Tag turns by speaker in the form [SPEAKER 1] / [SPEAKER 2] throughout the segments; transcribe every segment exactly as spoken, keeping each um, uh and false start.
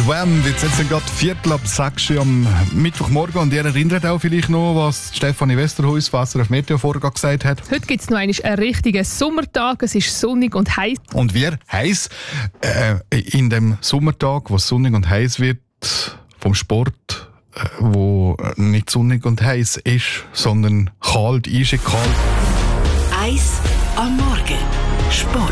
[SPEAKER 1] Wham! Jetzt sind gerade Viertel ab sechs Uhr am Mittwochmorgen und ihr erinnert auch vielleicht noch, was Stefanie Westerhuis von S R F Meteo vorher gesagt hat.
[SPEAKER 2] Heute gibt es noch einen richtigen Sommertag, es ist sonnig und heiß.
[SPEAKER 1] Und wir heiß äh, in dem Sommertag, wo es sonnig und heiß wird, vom Sport, äh, wo nicht sonnig und heiß ist, sondern kalt, eischig kalt.
[SPEAKER 3] Eis am Morgen. Sport.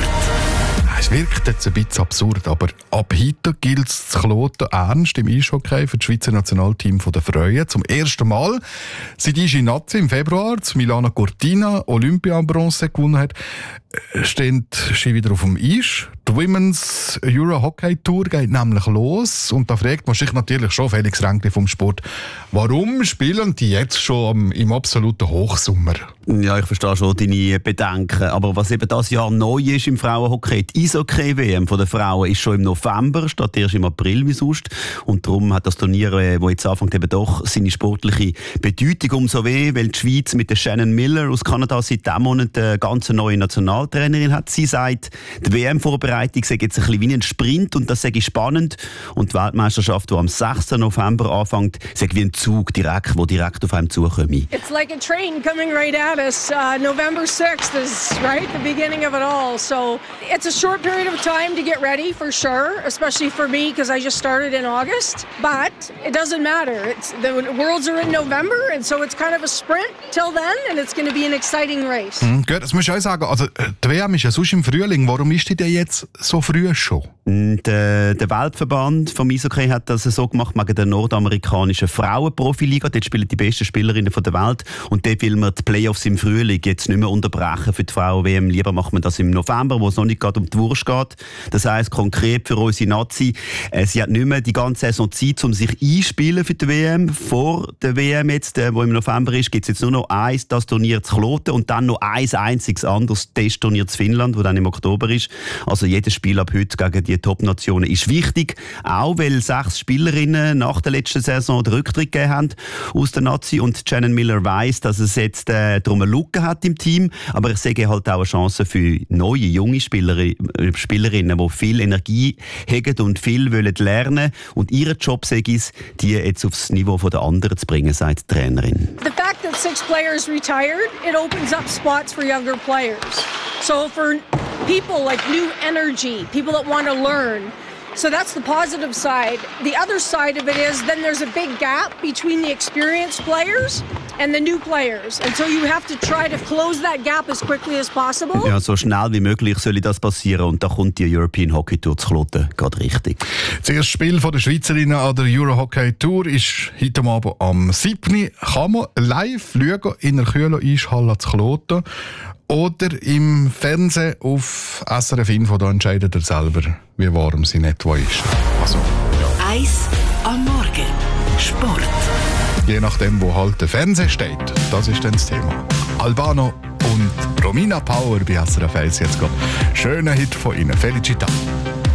[SPEAKER 1] Es wirkt jetzt ein bisschen absurd, aber ab heute gilt es zu Kloten ernst im Eishockey für das Schweizer Nationalteam der Frauen. Zum ersten Mal, seit Ischi Nazi im Februar zu Milano Cortina Olympia-Bronze gewonnen hat, steht sie wieder auf dem Eis. Die Women's Euro Hockey Tour geht nämlich los und da fragt man sich natürlich schon, Felix Ränkli vom Sport, warum spielen die jetzt schon im absoluten Hochsommer?
[SPEAKER 4] Ja, ich verstehe schon deine Bedenken, aber was eben das Jahr neu ist im Frauenhockey, die Eishockey-W M der Frauen ist schon im November, statt erst im April wie sonst und darum hat das Turnier, das jetzt anfängt, eben doch seine sportliche Bedeutung umso weh, weil die Schweiz mit der Shannon Miller aus Kanada seit diesem Monat eine ganz neue Nationaltrainerin hat. Sie sagt, die W M-Vorbereitung sei jetzt ein bisschen wie ein Sprint und das sei spannend und die Weltmeisterschaft, die am sechsten November anfängt, sei wie ein Zug, direkt, wo direkt auf einem zukommt.
[SPEAKER 5] It's like a train coming right at us. Uh, November sixth is right the beginning of it all. So it's a short period of time to get ready for sure, especially for me because I just started in August. But it doesn't matter. It's the Worlds are in November, and so it's kind of a sprint till then, and it's going to be an exciting race.
[SPEAKER 1] Mhm, gut, das muss ich auch sagen. Also die W M ist ja sonst im Frühling. Warum ist die denn jetzt so früh schon?
[SPEAKER 4] Der, der Weltverband vom Eishockey hat das so gemacht wegen der nordamerikanischen Frauenprofiliga. Dort spielen die besten Spielerinnen der Welt und dort will man die Playoffs im Frühling jetzt nicht mehr unterbrechen für die Frauen-W M. Lieber macht man das im November, wo es noch nicht gerade um die Wurst geht. Das heisst konkret für unsere Nazi, äh, sie hat nicht mehr die ganze Saison Zeit, um sich einspielen für die W M. Vor der W M jetzt, äh, wo im November ist, gibt es jetzt nur noch eins, das Turnier zu Kloten und dann noch ein einziges anderes Testturnier zu Finnland, wo dann im Oktober ist. Also jedes Spiel ab heute gegen die Top-Nationen ist wichtig, auch weil sechs Spielerinnen nach der letzten Saison den Rücktritt gegeben haben aus der Nazi und Shannon Miller weiss, dass es jetzt äh, darum eine Lücke hat im Team, aber ich sehe halt auch eine Chance für neue, junge Spielerinnen, Spielerinnen, die viel Energie haben und viel wollen lernen und ihren Job sei es, die jetzt aufs Niveau der anderen zu bringen, sagt die Trainerin.
[SPEAKER 5] The fact that six players retired, it opens up spots for younger players. So for people like new energy, people that want to learn. So that's the positive side. The other side of it is then there's a big gap between the experienced players and the new players. And so you have to try to close that gap as quickly as possible.
[SPEAKER 4] Ja, so schnell wie möglich soll das passieren und da kommt die European Hockey Tour zu Kloten gerade richtig.
[SPEAKER 1] Das erste Spiel der Schweizerinnen an der Euro Hockey Tour ist heute Abend am siebten Kann man live schauen in der Kühlo-Eishalle zu Kloten oder im Fernsehen auf S R F Info. Da entscheidet ihr selber, wie warm sie nicht wo ist. Also, ja.
[SPEAKER 3] Eis am Morgen. Sport.
[SPEAKER 1] Je nachdem, wo halt der Fernseher steht. Das ist dann das Thema. Albano und Romina Power bei S R F eins jetzt gerade. Schöner Hit von Ihnen. Felicita.